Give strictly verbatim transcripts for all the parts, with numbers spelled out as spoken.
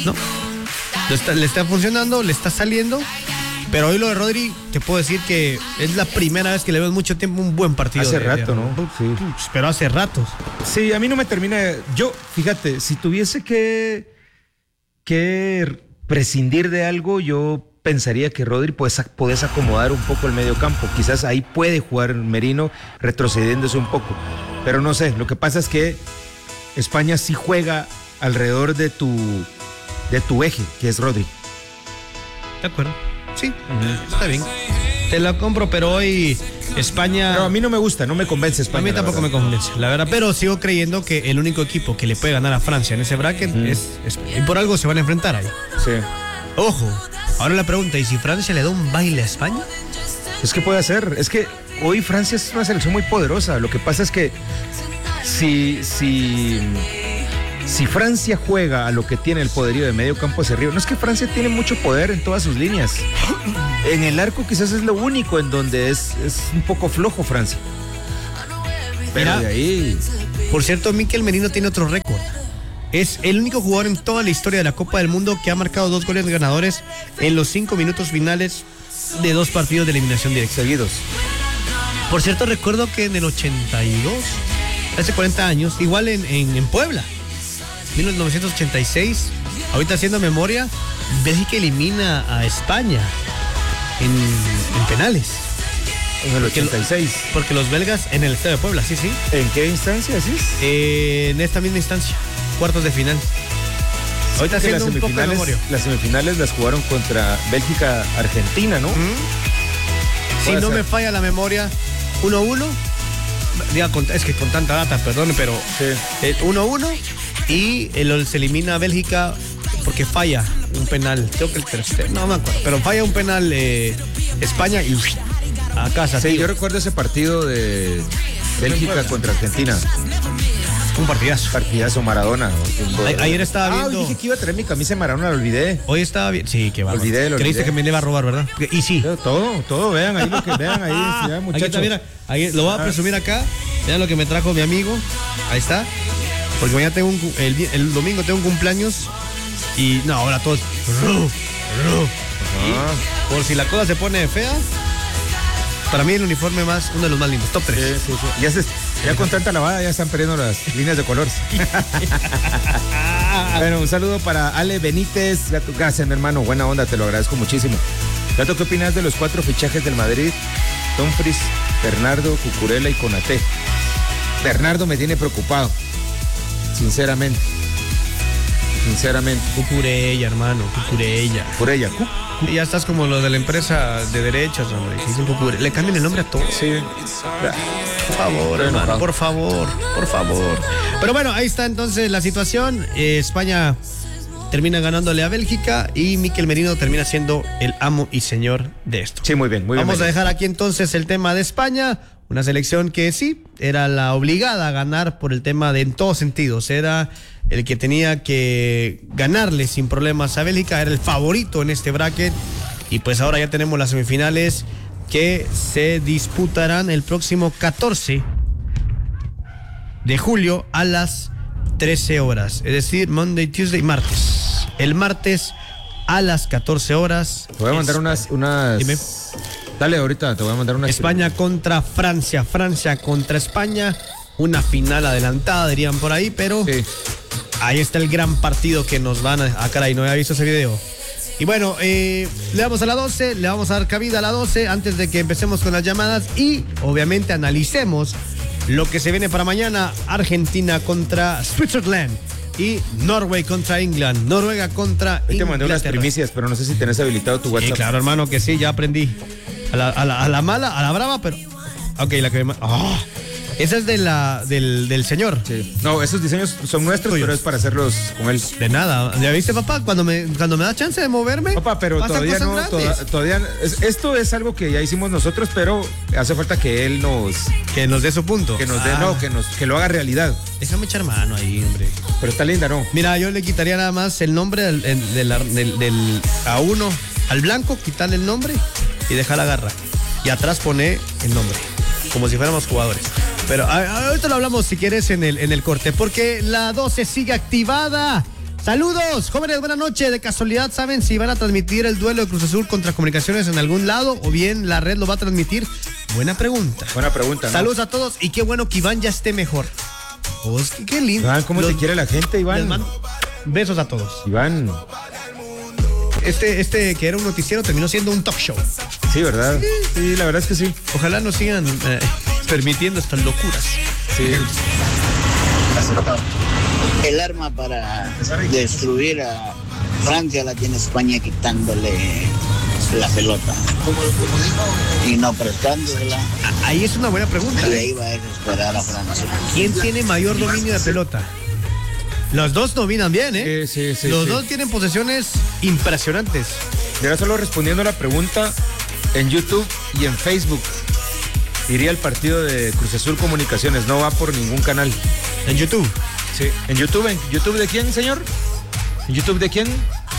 No. Le está, le está funcionando, le está saliendo. Pero hoy lo de Rodri, te puedo decir que es la primera vez que le veo en mucho tiempo un buen partido. Hace de, rato, de, ¿no? Sí. Pero hace ratos. Sí, a mí no me termina. Yo, fíjate, si tuviese que, que prescindir de algo, yo pensaría que Rodri pues, podés acomodar un poco el medio campo. Quizás ahí puede jugar Merino retrocediéndose un poco. Pero no sé, lo que pasa es que España sí juega alrededor de tu, de tu eje, que es Rodri. De acuerdo. Sí, uh-huh. Está bien. Te la compro, pero hoy España... Pero a mí no me gusta, no me convence España. A mí tampoco me convence, la verdad. Pero sigo creyendo que el único equipo que le puede ganar a Francia en ese bracket uh-huh. es España. Y por algo se van a enfrentar ahí. Sí. Ojo, ahora la pregunta, ¿y si Francia le da un baile a España? Es que puede hacer, es que hoy Francia es una selección muy poderosa. Lo que pasa es que si... si Si Francia juega a lo que tiene el poderío de medio campo hacia arriba, no es que Francia tiene mucho poder en todas sus líneas. En el arco quizás es lo único en donde es, es un poco flojo Francia. Pero Mira, de ahí... Por cierto, Mikel Merino tiene otro récord. Es el único jugador en toda la historia de la Copa del Mundo que ha marcado dos goles ganadores en los cinco minutos finales de dos partidos de eliminación directa. Seguidos. Por cierto, recuerdo que en el ochenta y dos, hace cuarenta años, igual en, en, en Puebla, mil novecientos ochenta y seis, ahorita haciendo memoria, Bélgica elimina a España en, en penales. En el ochenta y seis. Porque, porque los belgas en el estadio de Puebla, sí, sí. ¿En qué instancia, sí? Eh, en esta misma instancia, cuartos de final. Sí, ahorita haciendo las un poco de memoria. Las semifinales las jugaron contra Bélgica-Argentina, ¿no? ¿Mm? Si no ser? me falla la memoria, uno uno. Diga, es que con tanta data, perdón, pero sí. uno uno. Y el, se elimina a Bélgica porque falla un penal. Creo que el tercero, no me acuerdo, pero falla un penal eh, España y a casa. Sí, tío. Yo recuerdo ese partido de Bélgica contra Argentina. Un partidazo. Partidazo Maradona. A, ayer estaba viendo. Ah, dije que iba a traer mi camisa de Maradona, lo olvidé. Hoy estaba bien. Sí, qué va. Olvidé, lo Creíste olvidé. que me le iba a robar, ¿verdad? Y sí. Todo, todo, vean ahí lo que vean ahí, ya, muchachos. Aquí está, mira, ahí, lo voy a presumir acá. Vean lo que me trajo mi amigo. Ahí está. Porque mañana tengo un, el, el domingo tengo un cumpleaños y no, ahora todos y por si la cosa se pone fea, para mí el uniforme más, uno de los más lindos, top tres. Sí, sí, sí. Ya, se, ya con tanta lavada ya están perdiendo las líneas de color. Bueno, un saludo para Ale Benítez. Gracias, mi hermano, buena onda, te lo agradezco muchísimo. Gato, ¿qué opinas de los cuatro fichajes del Madrid? Dumfries, Bernardo, Cucurella y Konaté. Bernardo me tiene preocupado. Sinceramente. Sinceramente. Cucurella, hermano, Cucurella. Cucurella. Y ya estás como lo de la empresa de derechos, hombre. Le cambian el nombre a todos. Sí. Por favor, hermano, enojado. por favor, por favor. Pero bueno, ahí está entonces la situación. Eh, España termina ganándole a Bélgica y Mikel Merino termina siendo el amo y señor de esto. Sí, muy bien, muy bien. Vamos a dejar aquí entonces el tema de España. Una selección que sí, era la obligada a ganar por el tema de en todos sentidos. Era el que tenía que ganarle sin problemas a Bélgica, era el favorito en este bracket. Y pues ahora ya tenemos las semifinales que se disputarán el próximo catorce de julio a las trece horas. Es decir, Monday, Tuesday, martes. El martes a las catorce horas. Te voy a mandar unas... unas... Dime. Dale, ahorita te voy a mandar una... España contra Francia, Francia contra España, una final adelantada, dirían por ahí, pero sí. Ahí está el gran partido que nos van a... Ah, caray, no había visto ese video. Y bueno, eh, le damos a la doce, le vamos a dar cabida a la doce antes de que empecemos con las llamadas y obviamente analicemos lo que se viene para mañana. Argentina contra Switzerland y Norway contra England, Noruega contra Inglaterra. Te mandé unas primicias, pero no sé si tenés habilitado tu WhatsApp. Sí, claro, hermano, que sí, ya aprendí. A la, a, la, a la mala, a la brava, pero... Ok, la que me... Oh, esa es de la, del, del señor. Sí. No, esos diseños son nuestros, Tuyos. Pero es para hacerlos con él. De nada. ¿Ya viste, papá? Cuando me, cuando me da chance de moverme... Papá, pero todavía no... Toda, todavía es, esto es algo que ya hicimos nosotros, pero hace falta que él nos... Que nos dé su punto. Que nos ah. dé, no, que, nos, que lo haga realidad. Déjame echar mano ahí, hombre. Pero está linda, ¿no? Mira, yo le quitaría nada más el nombre del, del, del, del a uno, al blanco, quitarle el nombre y dejar la garra. Y atrás pone el nombre, como si fuéramos jugadores. Pero a, a, ahorita lo hablamos si quieres en el, en el corte, porque la doce sigue activada. Saludos, jóvenes, buenas noches. De casualidad, ¿saben si van a transmitir el duelo de Cruz Azul contra Comunicaciones en algún lado o bien la red lo va a transmitir? Buena pregunta. Buena pregunta, ¿no? Saludos a todos y qué bueno que Iván ya esté mejor. Pues, qué, qué lindo. Iván, ¿cómo Los, te quiere la gente, Iván? Besos a todos. Iván. Este, este que era un noticiero terminó siendo un talk show. Sí, ¿verdad? Sí, sí, la verdad es que sí. Ojalá nos sigan eh, permitiendo estas locuras. Sí. El arma para destruir a Francia la tiene España quitándole la pelota y no prestándosela. Ahí es una buena pregunta. Y ahí va a desesperar a Francia. ¿Quién tiene mayor dominio de pelota? Los dos dominan bien, ¿eh? Sí, sí, sí. Los sí. dos tienen posesiones impresionantes. Y ahora solo respondiendo a la pregunta, en YouTube y en Facebook iría el partido de Cruz Azul Comunicaciones, no va por ningún canal. En YouTube. Sí. ¿En YouTube? ¿En YouTube de quién, señor? ¿En YouTube de quién?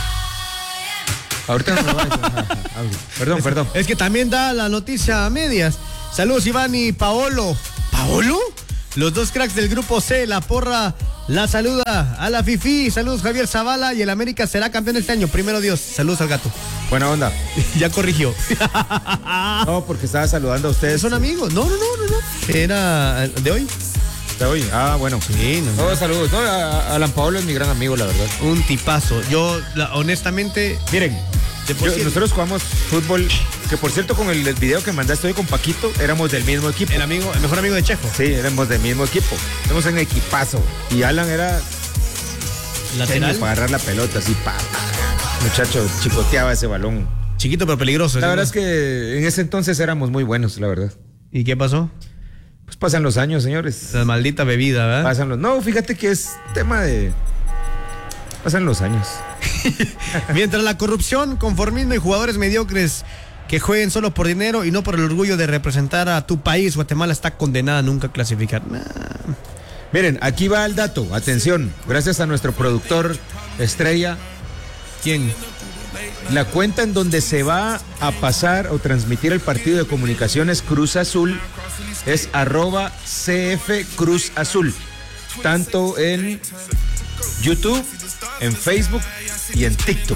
Ahorita no va a... Perdón, es, perdón. Es que también da la noticia a medias. Saludos, Iván y Paolo. ¿Paolo? Los dos cracks del grupo C, la porra la saluda a la Fifi. Saludos, Javier Zavala, y el América será campeón este año. Primero Dios. Saludos al gato. Buena onda. Ya corrigió. No, porque estaba saludando a ustedes. ¿Son amigos? No, no, no, no, no. Era de hoy. ¿De hoy? Ah, bueno. Sí, no, no. Todos saludos. No, a, a Alan Paolo es mi gran amigo, la verdad. Un tipazo. Yo, la, honestamente... Miren, de por yo, sí, nosotros jugamos fútbol, que por cierto con el, el video que mandaste hoy con Paquito, éramos del mismo equipo. El amigo, el mejor amigo de Chejo. Sí, éramos del mismo equipo. Éramos en equipazo. Y Alan era... lateral. Para agarrar la pelota, así, pa, muchacho, chicoteaba ese balón. Chiquito pero peligroso. La ¿sí? verdad es que en ese entonces éramos muy buenos, la verdad. ¿Y qué pasó? Pues pasan los años, señores. La maldita bebida, ¿verdad? Pasan los... No, fíjate que es tema de... Pasan los años. Mientras la corrupción, conformismo y jugadores mediocres que jueguen solo por dinero y no por el orgullo de representar a tu país, Guatemala está condenada a nunca clasificar. Nah. Miren, aquí va el dato. Atención, gracias a nuestro productor estrella. ¿Quién? La cuenta en donde se va a pasar o transmitir el partido de Comunicaciones Cruz Azul es arroba C F Cruz Azul. Tanto en YouTube, en Facebook y en TikTok.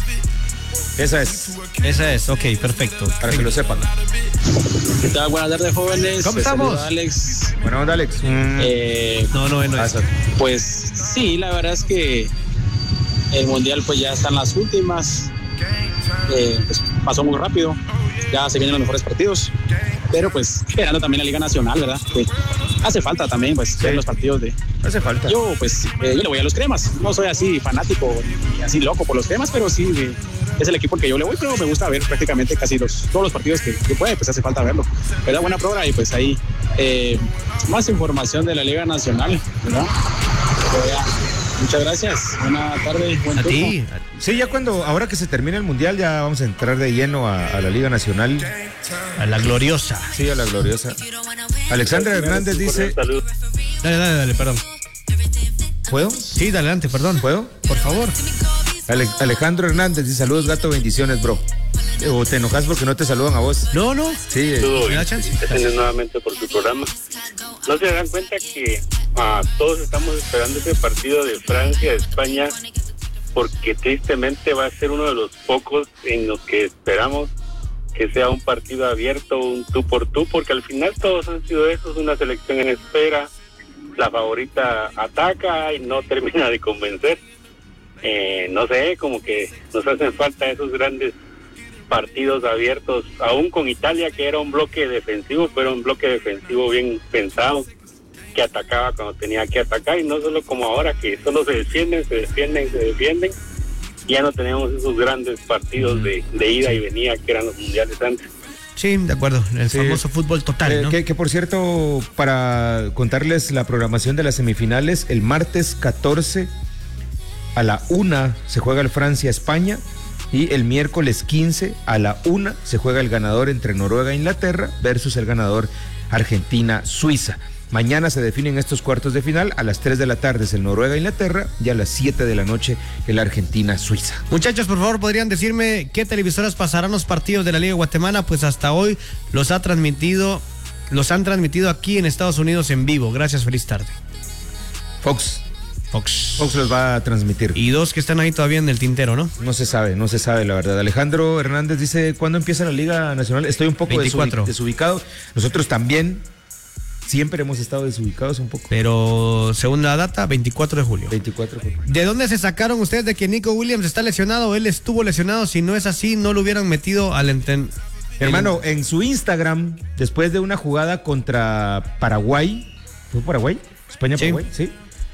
Esa es. Esa es, ok, perfecto. Para que lo sepan. ¿Qué tal? Buenas tardes, jóvenes. ¿Cómo Les estamos? saluda Alex. Bueno, onda, Alex. Mm. Eh, no, no, no es. Pues sí, la verdad es que el Mundial pues ya está en las últimas. Eh, pues pasó muy rápido. Ya se vienen los mejores partidos. Pero pues esperando también la Liga Nacional, ¿verdad? Que hace falta también pues sí. ver los partidos de... Hace falta. Yo pues eh, yo le voy a los cremas. No soy así fanático y así loco por los cremas, pero sí eh, es el equipo al que yo le voy, pero me gusta ver prácticamente casi los, todos los partidos que, que puede, pues hace falta verlo. ¿Verdad? Buena prueba y pues ahí eh, más información de la Liga Nacional, ¿verdad? Muchas gracias. Buena tarde. Buen A turno. ti. Sí, ya cuando, ahora que se termine el Mundial, ya vamos a entrar de lleno a, a la Liga Nacional. A la gloriosa. Sí, a la gloriosa. Alexandra Hernández dice... Salud. Dale, dale, dale, perdón. ¿Puedo? Sí, dale, adelante, perdón. ¿Puedo? Por favor. Ale- Alejandro Hernández dice, saludos, gato, bendiciones, bro. ¿O te enojas porque no te saludan a vos? No, no. Sí. eh, Saludos, ¿Me da chance? felicitaciones nuevamente por tu programa. No se dan cuenta que ah, todos estamos esperando ese partido de Francia-España porque tristemente va a ser uno de los pocos en los que esperamos que sea un partido abierto, un tú por tú, porque al final todos han sido esos, una selección en espera, la favorita ataca y no termina de convencer. Eh, no sé, como que nos hacen falta esos grandes partidos abiertos, aún con Italia, que era un bloque defensivo, pero un bloque defensivo bien pensado, que atacaba cuando tenía que atacar, y no solo como ahora, que solo se defienden, se defienden, se defienden. Ya no tenemos esos grandes partidos de, de ida y venida que eran los mundiales antes. Sí, de acuerdo. El Sí. famoso fútbol total, Eh, ¿no? que, que por cierto, para contarles la programación de las semifinales, el martes catorce a la una se juega el Francia-España y el miércoles quince a la una se juega el ganador entre Noruega e Inglaterra versus el ganador Argentina-Suiza. Mañana se definen estos cuartos de final, a las tres de la tarde es el Noruega-Inglaterra y a las siete de la noche el Argentina-Suiza. Muchachos, por favor, ¿podrían decirme qué televisoras pasarán los partidos de la Liga de Guatemala? Pues hasta hoy los ha transmitido, los han transmitido aquí en Estados Unidos en vivo. Gracias, feliz tarde. Fox. Fox. Fox los va a transmitir. Y dos que están ahí todavía en el tintero, ¿no? No se sabe, no se sabe la verdad. Alejandro Hernández dice, ¿cuándo empieza la Liga Nacional? Estoy un poco veinticuatro. desubicado. Nosotros también siempre hemos estado desubicados un poco. Pero según la data, veinticuatro de julio. veinticuatro de julio. ¿De dónde se sacaron ustedes de que Nico Williams está lesionado? Él estuvo lesionado. Si no es así, no lo hubieran metido al enten... Hermano, en su Instagram, después de una jugada contra Paraguay, ¿fue Paraguay? España-Paraguay, sí. ¿Sí?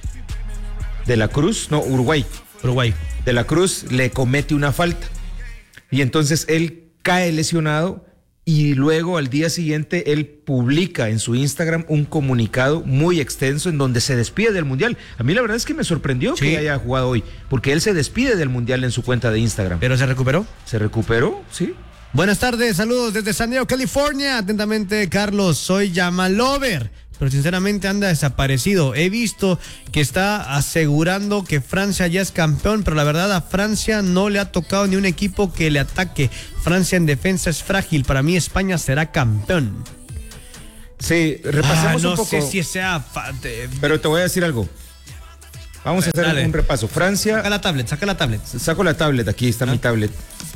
De la Cruz, no, Uruguay. Uruguay. De la Cruz le comete una falta. Y entonces él cae lesionado y luego al día siguiente él publica en su Instagram un comunicado muy extenso en donde se despide del Mundial. A mí la verdad es que me sorprendió sí. que haya jugado hoy, porque él se despide del Mundial en su cuenta de Instagram. ¿Pero se recuperó? Se recuperó, sí. Buenas tardes, saludos desde San Diego, California. Atentamente, Carlos, soy Yamalover, pero sinceramente anda desaparecido. He visto que está asegurando que Francia ya es campeón, pero la verdad a Francia no le ha tocado ni un equipo que le ataque. Francia en defensa es frágil. Para mí España será campeón. Sí, repasemos ah, no un poco. sé si sea... Fa- de... Pero te voy a decir algo. Vamos a hacer Dale. un repaso. Francia... Saca la tablet, saca la tablet. Saco la tablet, aquí está ¿Ah? mi tablet.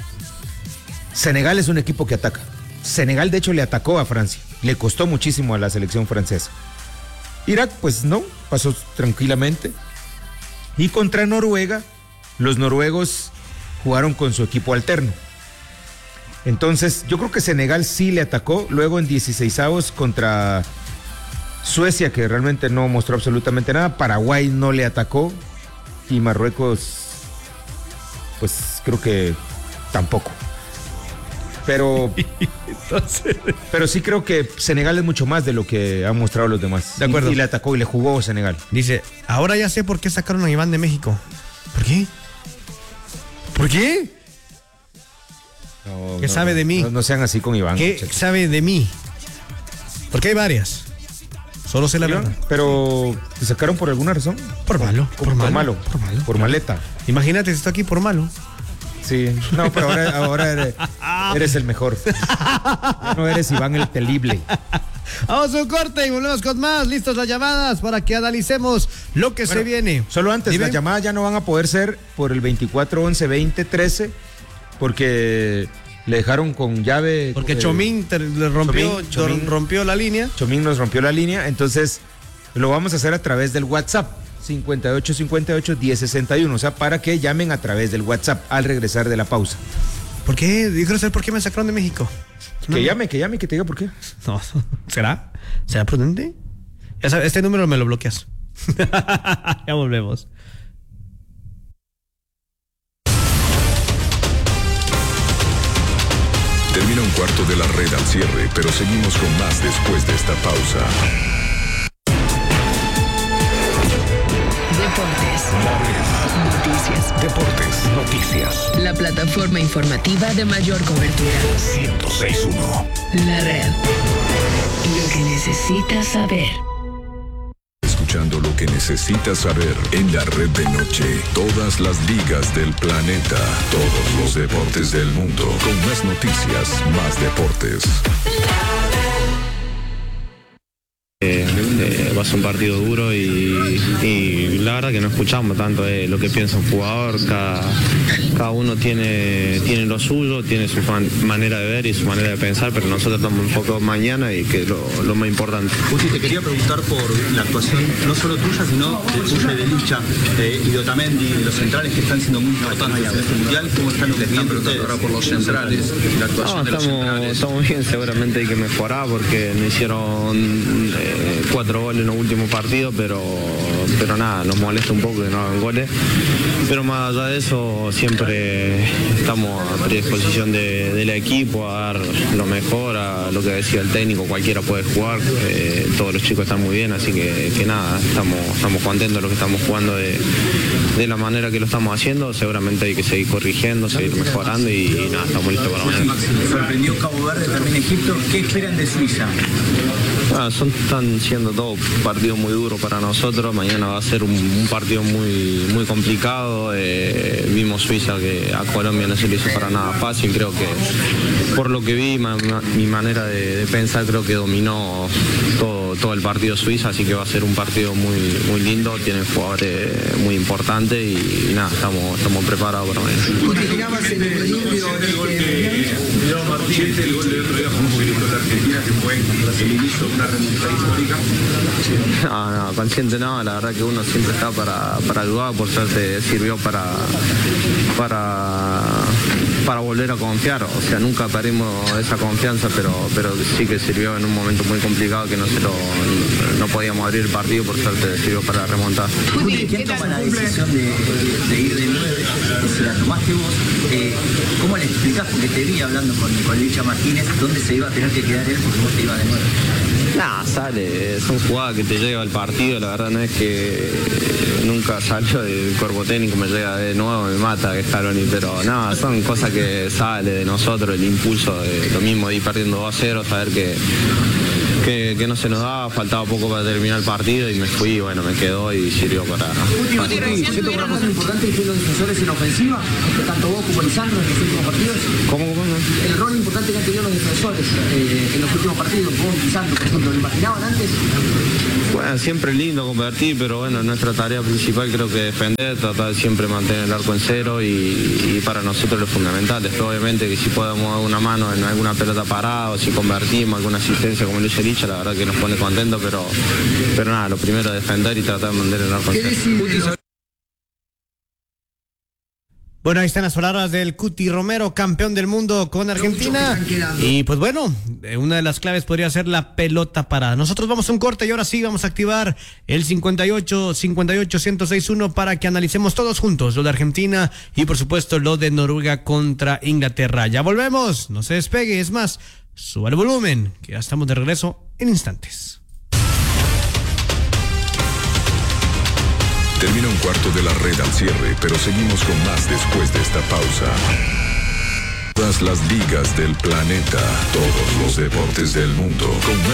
Senegal es un equipo que ataca. Senegal, de hecho, le atacó a Francia. Le costó muchísimo a la selección francesa. Irak, pues no, pasó tranquilamente. Y contra Noruega, los noruegos jugaron con su equipo alterno. Entonces, yo creo que Senegal sí le atacó. Luego en dieciseisavos contra Suecia, que realmente no mostró absolutamente nada. Paraguay no le atacó. Y Marruecos, pues creo que tampoco. Pero, Entonces... pero sí creo que Senegal es mucho más de lo que han mostrado los demás. De acuerdo. Y, y le atacó y le jugó Senegal. Dice, ahora ya sé por qué sacaron a Iván de México. ¿Por qué? ¿Por qué? No, ¿Qué no, sabe de mí? No, no sean así con Iván. ¿Qué muchachos. sabe de mí? Porque hay varias. Solo sé la Iván, verdad. Pero, ¿te sacaron por alguna razón? Por malo. Por, por, por, por malo, malo. Por malo. Por maleta. Imagínate si estoy aquí por malo. Sí, no, pero ahora, ahora eres, eres el mejor. Ya no eres Iván el telible. Vamos a un corte y volvemos con más. Listos las llamadas para que analicemos lo que bueno, se viene. Solo antes, Dime. las llamadas ya no van a poder ser por el veinticuatro once veinte trece porque le dejaron con llave. Porque eh, Chomín te, le rompió, Chomín, Chomín, rompió la línea. Chomín nos rompió la línea, entonces lo vamos a hacer a través del WhatsApp. cincuenta y ocho cincuenta y ocho diez sesenta y uno, o sea, para que llamen a través del WhatsApp al regresar de la pausa. ¿Por qué? Yo quiero saber por qué me sacaron de México. Que no. llame, que llame y que te diga por qué. No, ¿será? ¿Será prudente? Ya sabes, este número me lo bloqueas. Ya volvemos. Termina un cuarto de la red al cierre, pero seguimos con más después de esta pausa. Deportes. Noticias. Deportes, noticias. La plataforma informativa de mayor cobertura. ciento seis punto uno. La red. Lo que necesitas saber. Escuchando lo que necesitas saber en la red de noche. Todas las ligas del planeta. Todos los deportes del mundo. Con más noticias, más deportes. Eh, eh, va a ser un partido duro y, y la verdad que no escuchamos tanto de lo que piensa un jugador. Cada, cada uno tiene, tiene lo suyo, tiene su man, manera de ver y su manera de pensar, pero nosotros estamos enfocados mañana y que es lo, lo más importante. Justi, te quería preguntar por la actuación no solo tuya, sino de tuya y de Licha eh, y de Otamendi, los centrales que están siendo muy importantes en este mundial. ¿Cómo están los están ustedes? Ahora por los centrales, la actuación no, de los estamos, centrales. Estamos bien, seguramente hay que mejorar porque no hicieron eh, cuatro goles en los últimos partidos, pero, pero nada, nos molesta un poco que no hagan goles. Pero más allá de eso, siempre estamos a predisposición de, del equipo a dar lo mejor, a lo que decía el técnico, cualquiera puede jugar, eh, todos los chicos están muy bien, así que, que nada, estamos, estamos contentos de lo que estamos jugando de, de la manera que lo estamos haciendo. Seguramente hay que seguir corrigiendo, seguir mejorando y, y nada, estamos listos para mañana. Sorprendió Cabo Verde, también Egipto. ¿Qué esperan de Suiza? Ah, son, están siendo todos partidos muy duros para nosotros. Mañana va a ser un, un partido muy, muy complicado. Eh, vimos Suiza que a Colombia no se le hizo para nada fácil. Creo que por lo que vi, ma, ma, mi manera de, de pensar, creo que dominó todo, todo el partido Suiza, así que va a ser un partido muy, muy lindo. Tienen jugadores muy importantes y, y nada, estamos, estamos preparados para mañana. El gol del otro día fue un poquito de Argentina, que fue el inicio de una remontada histórica. No, no, consciente no, la verdad que uno siempre está para, para ayudar, por suerte sirvió para, para, para volver a confiar, o sea, nunca perdimos esa confianza, pero, pero sí que sirvió en un momento muy complicado que no, se lo, no podíamos abrir el partido, por suerte sirvió para remontar. ¿Quién toma la decisión de, de ir de nueve? Si la tomaste vos, eh, ¿cómo le explicás? Porque te vi hablando con, con Licha Martínez, ¿dónde se iba a tener que quedar él porque vos te ibas de nueve? Nah, sale, son jugadas que te lleva al partido, la verdad no es que nunca salió del cuerpo técnico, me llega de nuevo, me mata que Scaloni, pero nada, son cosas que sale de nosotros, el impulso de lo mismo de ir perdiendo dos a cero, saber que, que, que no se nos daba, faltaba poco para terminar el partido y me fui, bueno, me quedó y sirvió para... Último, siento que una cosa importante es que los defensores en ofensiva, tanto vos como Lisandro en los últimos partidos. ¿Cómo, cómo? El rol importante que han tenido los defensores eh, en los últimos partidos, vos y Lisandro, por ejemplo, ¿lo imaginaban antes? Bueno, siempre es lindo convertir, pero bueno, nuestra tarea principal creo que defender, tratar de siempre mantener el arco en cero y, y para nosotros lo fundamental. Después obviamente que si podemos dar una mano en alguna pelota parada o si convertimos alguna asistencia como lo hizo Licha, la verdad que nos pone contentos, pero, pero nada, lo primero es defender y tratar de mantener el arco en cero. Bueno, ahí están las palabras del Cuti Romero, campeón del mundo con Argentina. Y pues bueno, una de las claves podría ser la pelota parada. Nosotros vamos a un corte y ahora sí vamos a activar el cincuenta y ocho, cincuenta y ocho, ciento seis punto uno para que analicemos todos juntos lo de Argentina y por supuesto lo de Noruega contra Inglaterra. Ya volvemos, no se despegue, es más, suba el volumen, que ya estamos de regreso en instantes. Termina un cuarto de la red al cierre, pero seguimos con más después de esta pausa. Todas las ligas del planeta, todos los deportes del mundo, con